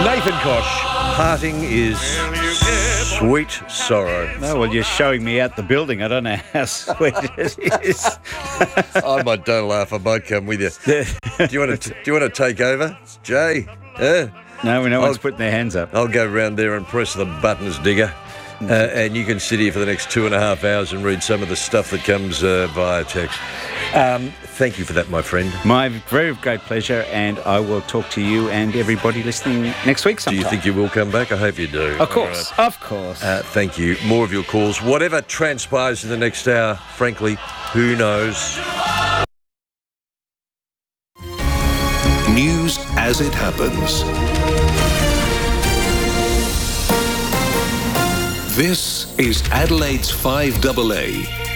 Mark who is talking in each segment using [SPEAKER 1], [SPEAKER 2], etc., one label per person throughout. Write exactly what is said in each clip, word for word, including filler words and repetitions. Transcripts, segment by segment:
[SPEAKER 1] Nathan Koch, parting is sweet sorrow.
[SPEAKER 2] No, well, you're showing me out the building. I don't know how sweet it is.
[SPEAKER 1] I might don't laugh. I might come with you. Do you want to? Do you want to take over, Jay? Yeah.
[SPEAKER 2] No, no
[SPEAKER 1] I'll,
[SPEAKER 2] one's putting their hands up.
[SPEAKER 1] I'll go round there and press the buttons, digger. Uh, and you can sit here for the next two and a half hours and read some of the stuff that comes uh, via text. Um, thank you for that, my friend.
[SPEAKER 2] My very great pleasure, and I will talk to you and everybody listening next week sometime.
[SPEAKER 1] Do you think you will come back? I hope you do.
[SPEAKER 2] Of course, right. Of course.
[SPEAKER 1] Uh, thank you. More of your calls. Whatever transpires in the next hour, frankly, who knows?
[SPEAKER 3] News as it happens. This is Adelaide's five A A.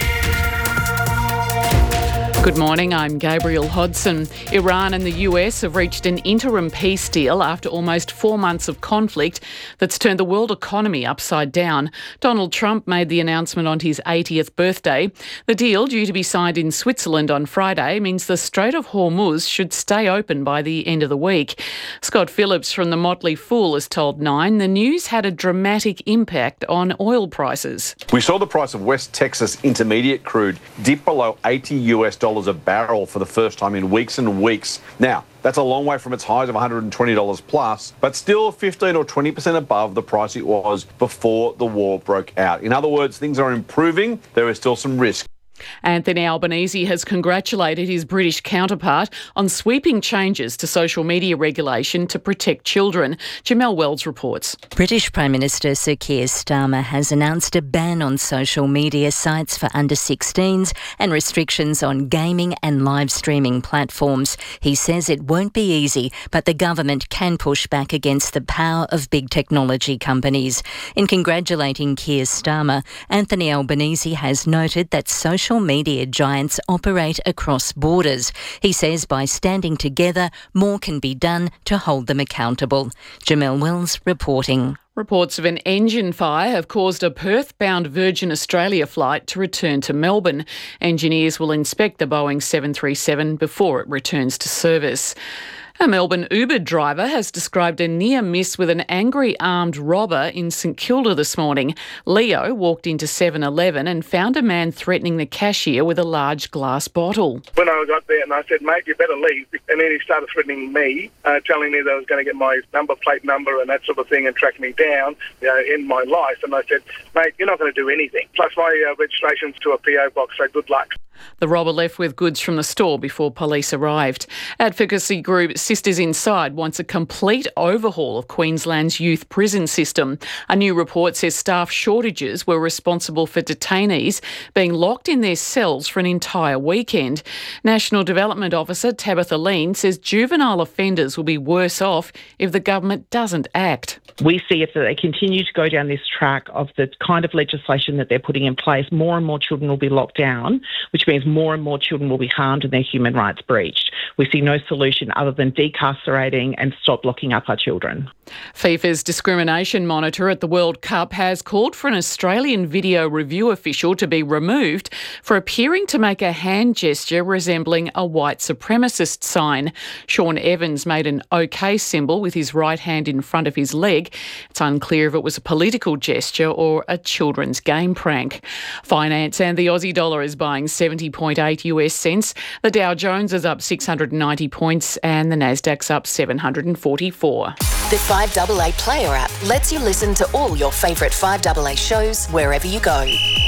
[SPEAKER 4] Good morning, I'm Gabriel Hodson. Iran and the U S have reached an interim peace deal after almost four months of conflict that's turned the world economy upside down. Donald Trump made the announcement on his eightieth birthday. The deal, due to be signed in Switzerland on Friday, means the Strait of Hormuz should stay open by the end of the week. Scott Phillips from the Motley Fool has told Nine the news had a dramatic impact on oil prices.
[SPEAKER 5] We saw the price of West Texas Intermediate crude dip below eighty US dollars a barrel for the first time in weeks and weeks. Now, that's a long way from its highs of one hundred twenty dollars plus, but still fifteen or twenty percent above the price it was before the war broke out. In other words, things are improving. There is still some risk.
[SPEAKER 4] Anthony Albanese has congratulated his British counterpart on sweeping changes to social media regulation to protect children. Jamelle Wells reports.
[SPEAKER 6] British Prime Minister Sir Keir Starmer has announced a ban on social media sites for under sixteens and restrictions on gaming and live streaming platforms. He says it won't be easy, but the government can push back against the power of big technology companies. In congratulating Keir Starmer, Anthony Albanese has noted that social Social media giants operate across borders. He says by standing together, more can be done to hold them accountable. Jamelle Wells reporting.
[SPEAKER 4] Reports of an engine fire have caused a Perth-bound Virgin Australia flight to return to Melbourne. Engineers will inspect the Boeing seven thirty-seven before it returns to service. A Melbourne Uber driver has described a near miss with an angry armed robber in St Kilda this morning. Leo walked into seven eleven and found a man threatening the cashier with a large glass bottle.
[SPEAKER 7] When I got there and I said, mate, you better leave. And then he started threatening me, uh, telling me that I was going to get my number plate number and that sort of thing and track me down, you know, in my life. And I said, mate, you're not going to do anything. Plus my uh, registration's to a P O box, so good luck.
[SPEAKER 4] The robber left with goods from the store before police arrived. Advocacy group Sisters Inside wants a complete overhaul of Queensland's youth prison system. A new report says staff shortages were responsible for detainees being locked in their cells for an entire weekend. National Development Officer Tabitha Lean says juvenile offenders will be worse off if the government doesn't act.
[SPEAKER 8] We see if they continue to go down this track of the kind of legislation that they're putting in place, more and more children will be locked down, which means more and more children will be harmed and their human rights breached. We see no solution other than decarcerating and stop locking up our children.
[SPEAKER 4] FIFA's discrimination monitor at the World Cup has called for an Australian video review official to be removed for appearing to make a hand gesture resembling a white supremacist sign. Sean Evans made an OK symbol with his right hand in front of his leg. It's unclear if it was a political gesture or a children's game prank. Finance and the Aussie dollar is buying seventy point eight US cents. The Dow Jones is up six hundred ninety points and the Nasdaq's up seven hundred forty-four.
[SPEAKER 9] The five A A Player app lets you listen to all your favourite five A A shows wherever you go.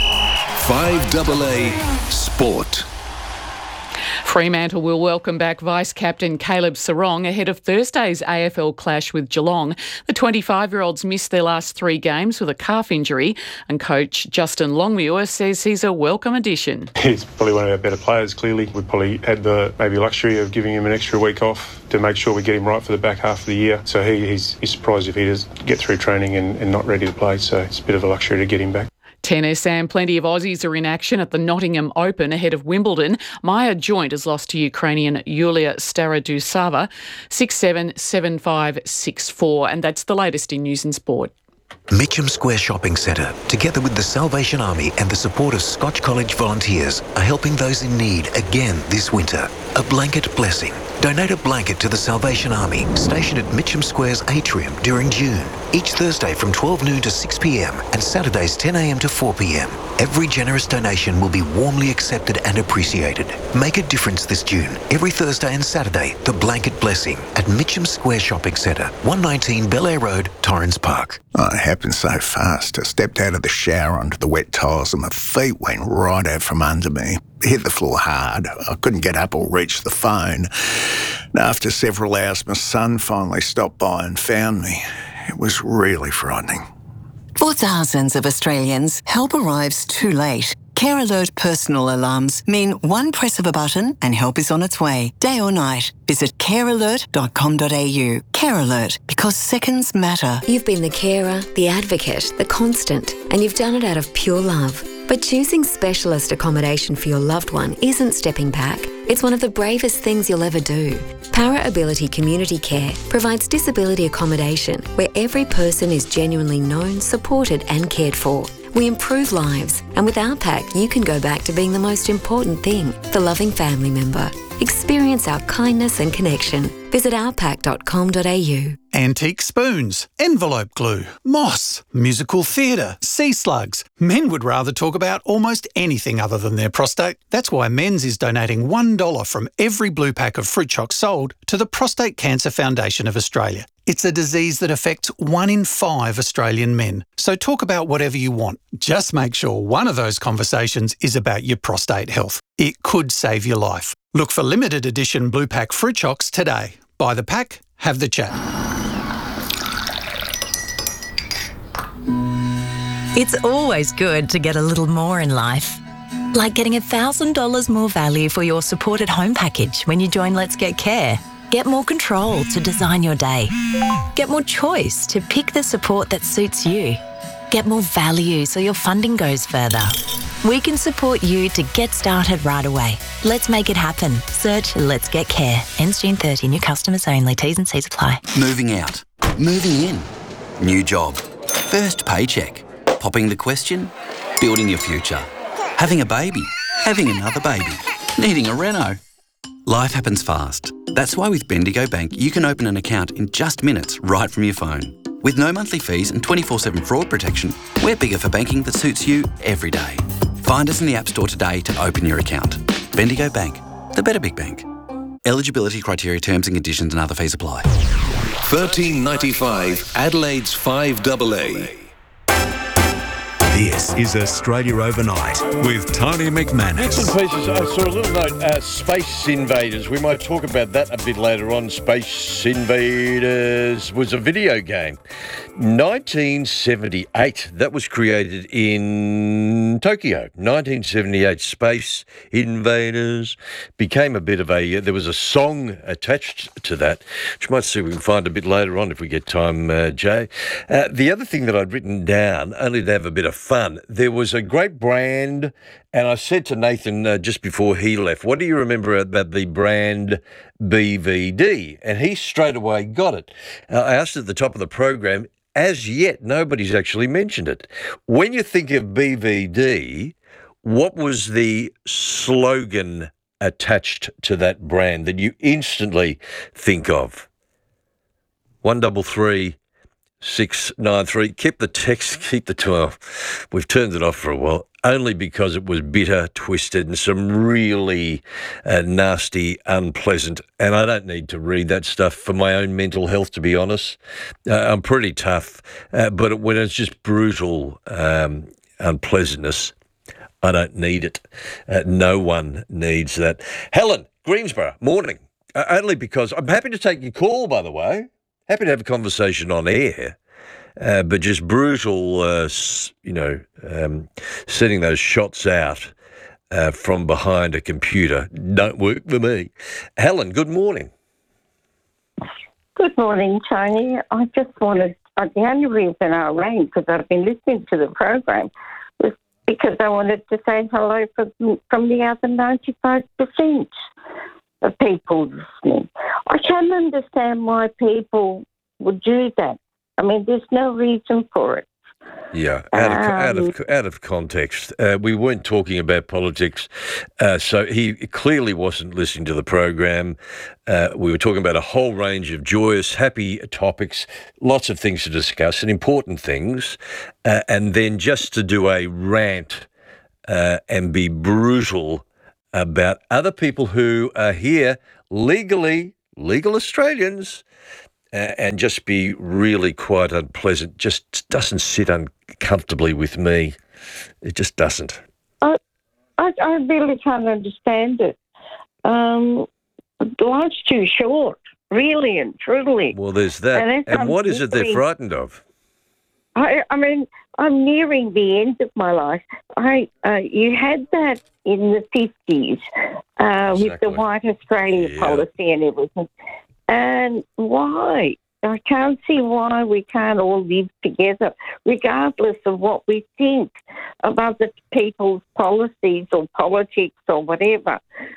[SPEAKER 3] five A A Sport.
[SPEAKER 4] Fremantle will welcome back Vice-Captain Caleb Sarong ahead of Thursday's A F L clash with Geelong. The twenty-five-year-olds missed their last three games with a calf injury, and coach Justin Longmuir says he's a welcome addition.
[SPEAKER 10] He's probably one of our better players, clearly. We probably had the maybe luxury of giving him an extra week off to make sure we get him right for the back half of the year. So he, he's, he's surprised if he does get through training and, and not ready to play, so it's a bit of a luxury to get him back.
[SPEAKER 4] Tennis, and plenty of Aussies are in action at the Nottingham Open ahead of Wimbledon. Maya Joint has lost to Ukrainian Yulia Starodusova six seven, seven five, six four, and that's the latest in news and sport.
[SPEAKER 11] Mitcham Square Shopping Centre, together with the Salvation Army and the support of Scotch College volunteers, are helping those in need again this winter. A blanket blessing. Donate a blanket to the Salvation Army, stationed at Mitcham Square's atrium during June. Each Thursday from twelve noon to six p.m. and Saturdays ten a.m. to four p.m. Every generous donation will be warmly accepted and appreciated. Make a difference this June. Every Thursday and Saturday, the Blanket Blessing at Mitcham Square Shopping Centre, one nineteen Bel Air Road, Torrens Park.
[SPEAKER 12] Oh, it happened so fast. I stepped out of the shower onto the wet tiles and my feet went right out from under me. Hit the floor hard. I couldn't get up or reach the phone. And after several hours, my son finally stopped by and found me. It was really frightening.
[SPEAKER 13] For thousands of Australians, help arrives too late. Care Alert personal alarms mean one press of a button and help is on its way, day or night. Visit care alert dot com dot a u. Care Alert, because seconds matter.
[SPEAKER 14] You've been the carer, the advocate, the constant, and you've done it out of pure love. But choosing specialist accommodation for your loved one isn't stepping back. It's one of the bravest things you'll ever do. Para Ability Community Care provides disability accommodation where every person is genuinely known, supported and cared for. We improve lives, and with our pack, you can go back to being the most important thing, the loving family member. Experience our kindness and connection. Visit our pack dot com dot a u.
[SPEAKER 15] Antique spoons, envelope glue, moss, musical theatre, sea slugs. Men would rather talk about almost anything other than their prostate. That's why Men's is donating one dollar from every blue pack of fruit chocs sold to the Prostate Cancer Foundation of Australia. It's a disease that affects one in five Australian men. So talk about whatever you want. Just make sure one of those conversations is about your prostate health. It could save your life. Look for limited edition blue pack fruit chocs today. Buy the pack, have the chat.
[SPEAKER 16] It's always good to get a little more in life. Like getting one thousand dollars more value for your supported home package when you join Let's Get Care. Get more control to design your day. Get more choice to pick the support that suits you. Get more value so your funding goes further. We can support you to get started right away. Let's make it happen. Search Let's Get Care. Ends June thirtieth. New customers only. T's and C's apply.
[SPEAKER 17] Moving out. Moving in. New job. First paycheck. Popping the question. Building your future. Having a baby. Having another baby. Needing a reno. Life happens fast. That's why with Bendigo Bank, you can open an account in just minutes right from your phone. With no monthly fees and twenty-four seven fraud protection, we're bigger for banking that suits you every day. Find us in the App Store today to open your account. Bendigo Bank, the better big bank. Eligibility criteria, terms and conditions and other fees apply.
[SPEAKER 3] thirteen ninety-five Adelaide's five double A.
[SPEAKER 18] This is Australia Overnight with Tony McManus.
[SPEAKER 1] Bits and pieces. I saw a little note, uh, Space Invaders. We might talk about that a bit later on. Space Invaders was a video game. nineteen seventy-eight. That was created in Tokyo. nineteen seventy-eight. Space Invaders became a bit of a... Uh, there was a song attached to that, which might see if we can find a bit later on if we get time, uh, Jay. Uh, the other thing that I'd written down, only to have a bit of fun, there was a great brand, and I said to Nathan uh, just before he left, what do you remember about the brand B V D? And he straight away got it. Uh, I asked at the top of the program, as yet, nobody's actually mentioned it. When you think of B V D, what was the slogan attached to that brand that you instantly think of? One double three. six nine three. Keep the text, keep the twelve. We've turned it off for a while, only because it was bitter, twisted, and some really uh, nasty, unpleasant, and I don't need to read that stuff for my own mental health, to be honest. Uh, I'm pretty tough, uh, but when it's just brutal um, unpleasantness, I don't need it. Uh, no one needs that. Helen, Greensborough, morning. Uh, only because I'm happy to take your call, by the way. Happy to have a conversation on air, uh, but just brutal, uh, you know, um, sending those shots out uh, from behind a computer don't work for me. Helen, good morning.
[SPEAKER 19] Good morning, Tony. I just wanted, uh, the only reason I rang, because I've been listening to the program, was because I wanted to say hello from, from the other ninety-five percent. Of people listening. I can understand why people would do that. I mean, there's no reason for it.
[SPEAKER 1] Yeah, out of out
[SPEAKER 19] Um,
[SPEAKER 1] of out of context. Uh, we weren't talking about politics, uh, so he clearly wasn't listening to the program. Uh, we were talking about a whole range of joyous, happy topics, lots of things to discuss, and important things, uh, and then just to do a rant uh, and be brutal about other people who are here legally, legal Australians. Uh, and just be really quite unpleasant. Just doesn't sit uncomfortably with me. It just doesn't.
[SPEAKER 19] I, I, I really can't understand it. Um, life's too short, really and truly.
[SPEAKER 1] Well, there's that.
[SPEAKER 19] And
[SPEAKER 1] And,
[SPEAKER 19] that's
[SPEAKER 1] what is it they're
[SPEAKER 19] really-
[SPEAKER 1] frightened of?
[SPEAKER 19] I, I mean, I'm nearing the end of my life. I, uh, you had that in the fifties uh, with the White Australia
[SPEAKER 1] Yeah.
[SPEAKER 19] policy and everything. And why? I can't see why we can't all live together, regardless of what we think about the people's policies or politics or whatever.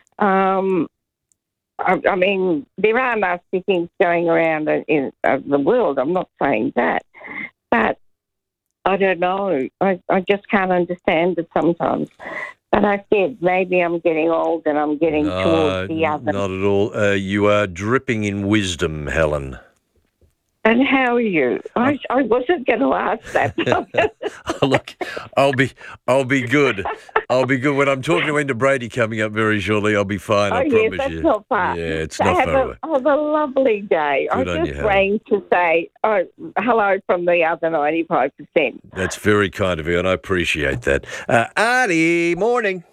[SPEAKER 19] Um, I, I mean, there are nasty things going around in, in uh, the world. I'm not saying that. But I don't know. I, I just can't understand it sometimes. But I said maybe I'm getting old and I'm getting
[SPEAKER 1] No,
[SPEAKER 19] towards the other.
[SPEAKER 1] not at all. Uh, you are dripping in wisdom, Helen.
[SPEAKER 19] And how are you? I, I wasn't going to ask that.
[SPEAKER 1] Look, I'll be, I'll be good. I'll be good when I'm talking to Enda Brady coming up very shortly. I'll be fine.
[SPEAKER 19] Oh,
[SPEAKER 1] I
[SPEAKER 19] yes,
[SPEAKER 1] promise
[SPEAKER 19] that's
[SPEAKER 1] you.
[SPEAKER 19] not far.
[SPEAKER 1] Yeah, it's
[SPEAKER 19] So
[SPEAKER 1] not
[SPEAKER 19] have
[SPEAKER 1] far
[SPEAKER 19] a,
[SPEAKER 1] away.
[SPEAKER 19] have a lovely day.
[SPEAKER 1] Good
[SPEAKER 19] I
[SPEAKER 1] on you,
[SPEAKER 19] just
[SPEAKER 1] Helen.
[SPEAKER 19] rang to say oh, hello from the other ninety-five percent.
[SPEAKER 1] That's very kind of you, and I appreciate that. Uh, Artie, morning.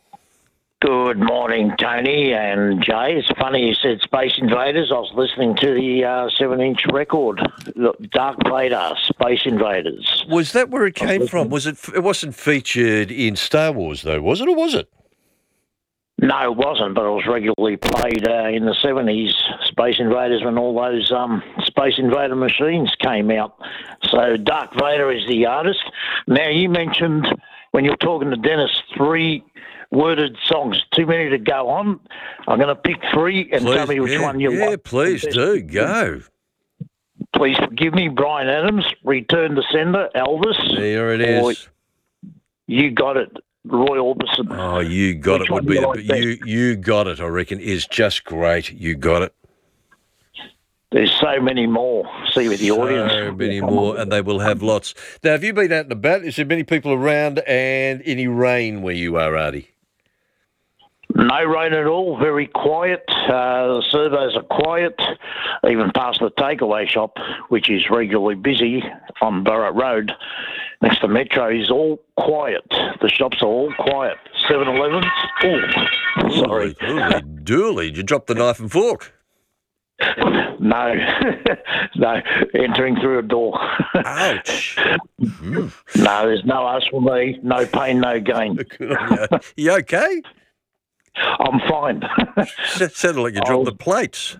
[SPEAKER 20] Good morning, Tony and Jay. It's funny you said Space Invaders. I was listening to the uh, seven-inch record, Look, Dark Vader, Space Invaders.
[SPEAKER 1] Was that where it came from? Was it? It wasn't featured in Star Wars, though, was it, or was it?
[SPEAKER 20] No, it wasn't, but it was regularly played uh, in the seventies, Space Invaders, when all those um, Space Invader machines came out. So Dark Vader is the artist. Now, you mentioned when you were talking to Dennis, three worded songs, too many to go on. I'm going to pick three and
[SPEAKER 1] Please,
[SPEAKER 20] tell me which
[SPEAKER 1] yeah,
[SPEAKER 20] one you
[SPEAKER 1] yeah,
[SPEAKER 20] want.
[SPEAKER 1] please do. Go.
[SPEAKER 20] Please forgive me, Brian Adams, Return to Sender, Elvis.
[SPEAKER 1] There it
[SPEAKER 20] or
[SPEAKER 1] is.
[SPEAKER 20] You Got It, Roy Orbison.
[SPEAKER 1] Oh, you got
[SPEAKER 20] Which
[SPEAKER 1] it would
[SPEAKER 20] one
[SPEAKER 1] be
[SPEAKER 20] do
[SPEAKER 1] the,
[SPEAKER 20] you
[SPEAKER 1] but
[SPEAKER 20] like
[SPEAKER 1] you you got it. I reckon is just great. You got it.
[SPEAKER 20] There's so many more. See with the audience.
[SPEAKER 1] So many more, and they will have lots. Now, have you been out and about? Is there many people around, and any rain where you are, Artie?
[SPEAKER 20] No rain at all, very quiet. Uh, the servos are quiet, even past the takeaway shop, which is regularly busy on Burrup Road next to Metro, is all quiet. The shops are all quiet. seven elevens, oh, sorry.
[SPEAKER 1] Holy dooly, did you drop the knife and fork?
[SPEAKER 20] No, no, entering through a door.
[SPEAKER 1] Ouch.
[SPEAKER 20] No, there's no us for me, no pain, no gain.
[SPEAKER 1] Good on you. You okay?
[SPEAKER 20] I'm fine.
[SPEAKER 1] It sounded like you dropped the plates.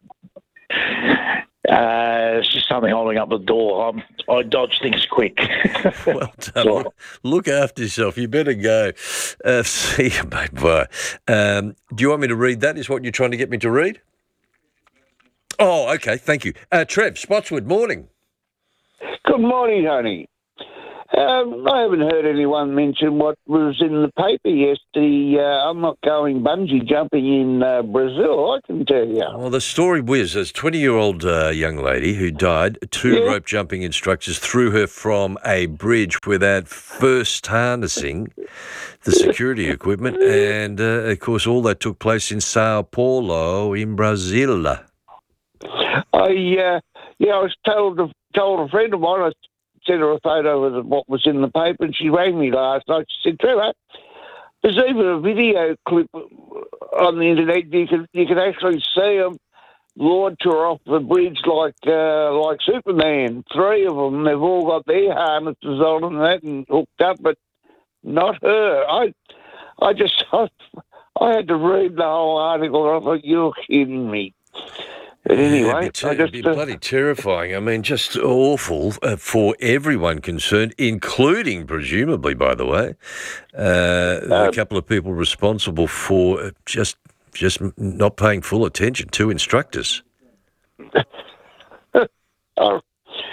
[SPEAKER 20] Uh, it's just something holding up the door. I'm, I dodge things quick.
[SPEAKER 1] Well done. Look, look after yourself. You better go. Uh, see you, mate. Bye. Um, do you want me to read that? Is what you're trying to get me to read? Oh, okay. Thank you. Uh, Trev, Spotswood, morning.
[SPEAKER 21] Good morning, Tony. Um, I haven't heard anyone mention what was in the paper yesterday. Uh, I'm not going bungee jumping in uh, Brazil, I can tell you.
[SPEAKER 1] Well, the story was there's a twenty-year-old uh, young lady who died. Two
[SPEAKER 21] Yeah.
[SPEAKER 1] rope jumping instructors threw her from a bridge without first harnessing the security equipment. And, uh, of course, all that took place in Sao Paulo in Brazil.
[SPEAKER 21] I, uh, yeah, I was told, told a friend of mine, I sent her a photo of what was in the paper, and she rang me last night. She said, Trevor, there's even a video clip on the internet. You can you can actually see them launch her off the bridge like uh, like Superman. Three of them, they've all got their harnesses on and that and hooked up, but not her. I I just I, I had to read the whole article. I thought, you're kidding me. But anyway,
[SPEAKER 1] Yeah, it'd be, ter-
[SPEAKER 21] I
[SPEAKER 1] it'd
[SPEAKER 21] just
[SPEAKER 1] be
[SPEAKER 21] uh,
[SPEAKER 1] bloody terrifying. I mean, just awful uh, for everyone concerned, including, presumably, by the way, uh, a couple of people responsible for uh, just just not paying full attention to instructors.
[SPEAKER 21] oh. Anyway,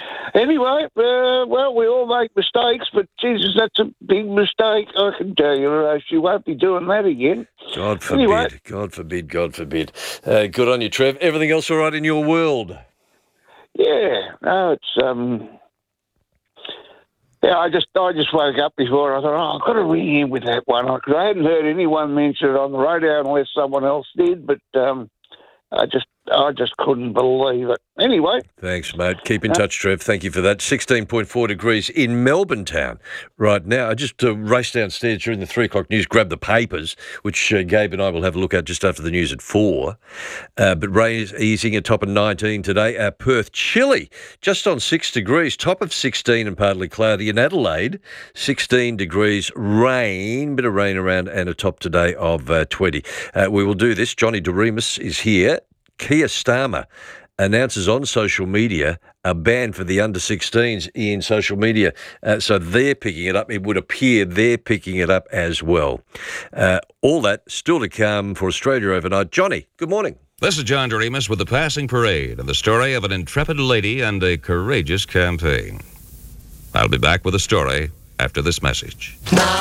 [SPEAKER 21] Anyway, uh, well, we all make mistakes, but Jesus, that's a big mistake, I can tell you. Uh, she won't be doing that again.
[SPEAKER 1] God forbid,
[SPEAKER 21] Anyway.
[SPEAKER 1] God forbid, God forbid. Uh, good on you, Trev. Everything else all right in your world?
[SPEAKER 21] Yeah, no, it's um, yeah. I just I just woke up before. I thought, oh, I've got to ring in with that one because I hadn't heard anyone mention it on the radio unless someone else did. But um, I just I just couldn't believe it. Anyway.
[SPEAKER 1] Thanks, mate. Keep in touch, Trev. Thank you for that. sixteen point four degrees in Melbourne town right now. I just uh, raced downstairs during the three o'clock news, grabbed the papers, which uh, Gabe and I will have a look at just after the news at four. Uh, but rain easing at top of nineteen today. Uh, Perth, chilly, just on six degrees, top of sixteen and partly cloudy. In Adelaide, sixteen degrees, rain, bit of rain around, and a top today of uh, twenty. Uh, we will do this. Johnny DeRemus is here. Keir Starmer announces on social media a ban for the under sixteens in social media. Uh, so they're picking it up. It would appear they're picking it up as well. Uh, all that still to come for Australia overnight. Johnny, good morning.
[SPEAKER 2] This is John DeRemus with the Passing Parade and the story of an intrepid lady and a courageous campaign. I'll be back with a story after this message.